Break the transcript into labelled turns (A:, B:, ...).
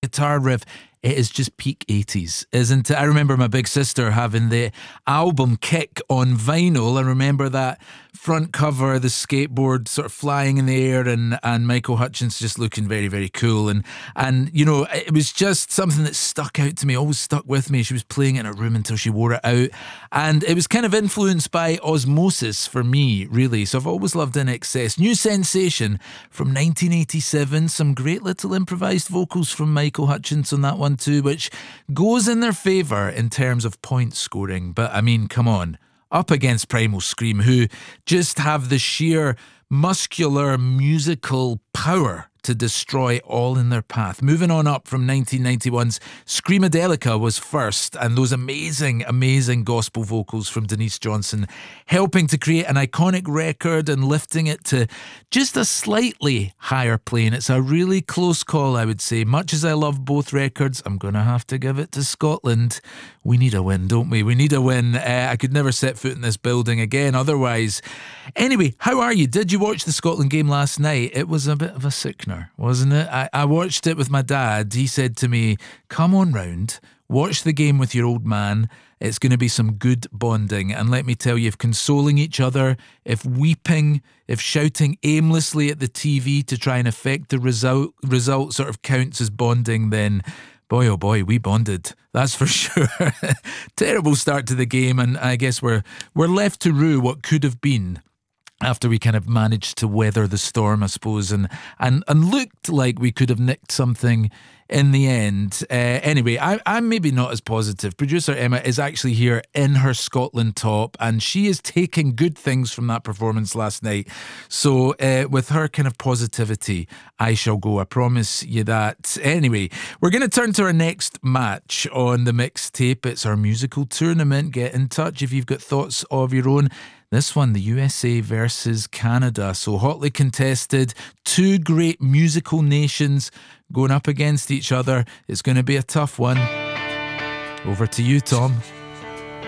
A: guitar riff, it is just peak 80s, isn't it? I remember my big sister having the album Kick on vinyl. I remember that front cover, the skateboard sort of flying in the air, and Michael Hutchence just looking very, very cool. And you know, it was just something that stuck out to me, always stuck with me. She was playing it in her room until she wore it out. And it was kind of influenced by osmosis for me, really. So I've always loved INXS. New Sensation from 1987. Some great little improvised vocals from Michael Hutchence on that one too, which goes in their favour in terms of point scoring. But I mean, come on, up against Primal Scream, who just have the sheer muscular musical power to destroy all in their path. Moving on up from 1991's Screamadelica was first, and those amazing, amazing gospel vocals from Denise Johnson helping to create an iconic record and lifting it to just a slightly higher plane. It's a really close call, I would say. Much as I love both records, I'm going to have to give it to Scotland. We need a win, don't we? We need a win. I could never set foot in this building again otherwise. Anyway, how are you? Did you watch the Scotland game last night? It was a bit of a sickener, wasn't it? I watched it with my dad. He said to me, come on round, watch the game with your old man. It's going to be some good bonding. And let me tell you, if consoling each other, if weeping, if shouting aimlessly at the TV to try and affect the result sort of counts as bonding, then boy, oh boy, we bonded. That's for sure. Terrible start to the game, and I guess we're left to rue what could have been after we kind of managed to weather the storm, I suppose, and looked like we could have nicked something in the end. Anyway, I'm maybe not as positive. Producer Emma is actually here in her Scotland top, and she is taking good things from that performance last night. So with her kind of positivity, I shall go. I promise you that. Anyway, we're going to turn to our next match on the mixtape. It's our musical tournament. Get in touch if you've got thoughts of your own. This one, the USA versus Canada. So hotly contested, two great musical nations going up against each other. It's going to be a tough one. Over to you, Tom.